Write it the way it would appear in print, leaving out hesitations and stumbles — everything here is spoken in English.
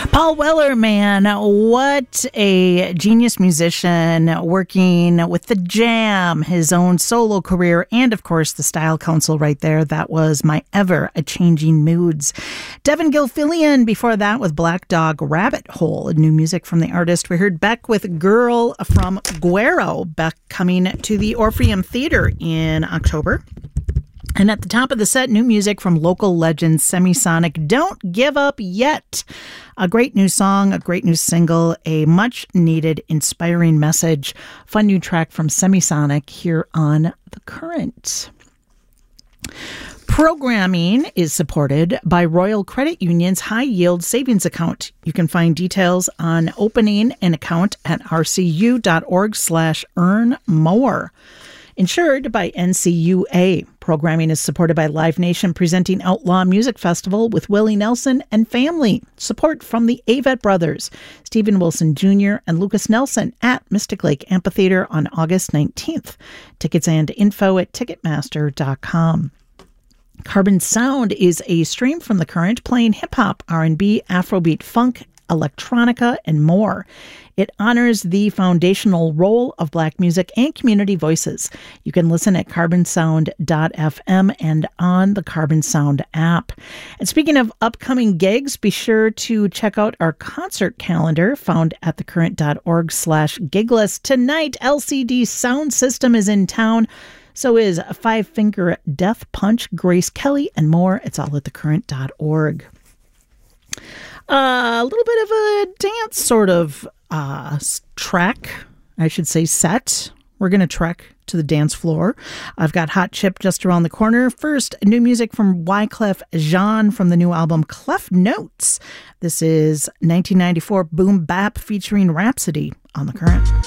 Paul Weller, man, what a genius musician, working with the Jam, his own solo career, and of course the Style Council right there. That was My Ever a Changing Moods. Devin Gilfillian before that with Black Dog Rabbit Hole, new music from the artist. We heard Beck with Girl from Guero, Beck coming to the Orpheum Theater in October. And at the top of the set, new music from local legend Semisonic, Don't Give Up Yet. A great new song, a great new single, a much needed, inspiring message. Fun new track from Semisonic here on The Current. Programming is supported by Royal Credit Union's High Yield Savings Account. You can find details on opening an account at rcu.org/earnmore. Insured by NCUA. Programming is supported by Live Nation presenting Outlaw Music Festival with Willie Nelson and family. Support from the Avett Brothers, Stephen Wilson Jr. and Lucas Nelson at Mystic Lake Amphitheater on August 19th. Tickets and info at Ticketmaster.com. Carbon Sound is a stream from The Current playing hip-hop, R&B, Afrobeat, funk, electronica, and more. It honors the foundational role of Black music and community voices. You can listen at carbonsound.fm and on the Carbon Sound app. And speaking of upcoming gigs, be sure to check out our concert calendar found at thecurrent.org/giglist. Tonight, LCD Sound System is in town. So is Five Finger Death Punch, Grace Kelly, and more. It's all at thecurrent.org. A little bit of a dance sort of track, I should say set. We're going to trek to the dance floor. I've got Hot Chip just around the corner. First, new music from Wyclef Jean from the new album Clef Notes. This is 1994 Boom Bap featuring Rhapsody on The Current.